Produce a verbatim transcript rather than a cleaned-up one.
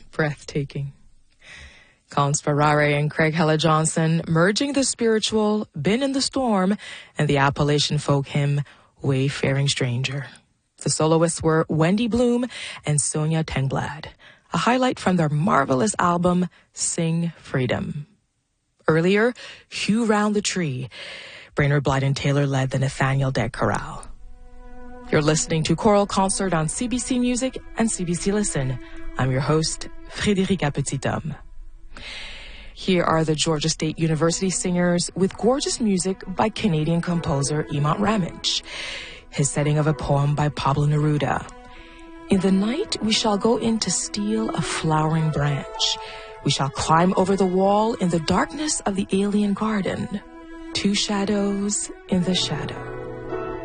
breathtaking. Cons Ferrare and Craig Hella Johnson merging the spiritual Been in the Storm and the Appalachian folk hymn Wayfaring Stranger. The soloists were Wendy Bloom and Sonia Tengblad, a highlight from their marvelous album Sing Freedom. Earlier, Hugh Round the Tree. Brainerd Blyden Taylor led the Nathaniel Deck Chorale. You're listening to Choral Concert on C B C Music and C B C Listen. I'm your host, Frédérica Petithomme. Here are the Georgia State University Singers with gorgeous music by Canadian composer Iman Ramage. His setting of a poem by Pablo Neruda. In the night we shall go in to steal a flowering branch. We shall climb over the wall in the darkness of the alien garden. Two shadows in the shadow.